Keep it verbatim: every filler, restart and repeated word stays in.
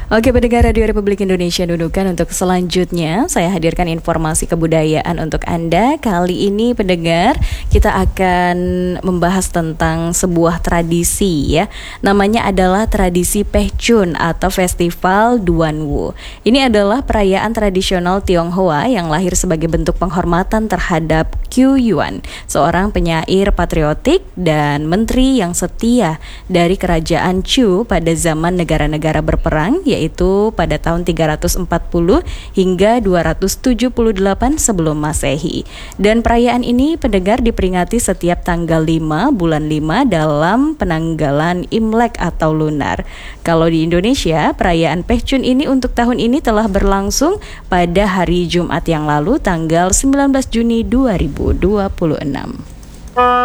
Oke, pendengar Radio Republik Indonesia, Nunukan, untuk selanjutnya saya hadirkan informasi kebudayaan untuk Anda. Kali ini pendengar, kita akan membahas tentang sebuah tradisi ya. Namanya adalah tradisi Pehchun atau Festival Duanwu. Ini adalah perayaan tradisional Tionghoa yang lahir sebagai bentuk penghormatan terhadap Qu Yuan, seorang penyair patriotik dan menteri yang setia dari kerajaan Chu pada zaman negara-negara berperang, yaitu pada tahun tiga ratus empat puluh hingga dua ratus tujuh puluh delapan sebelum Masehi. Dan perayaan ini pendengar diperingati setiap tanggal lima bulan lima dalam penanggalan Imlek atau lunar. Kalau di Indonesia, perayaan Pehchun ini untuk tahun ini telah berlangsung pada hari Jumat yang lalu tanggal sembilan belas Juni dua ribu dua puluh enam.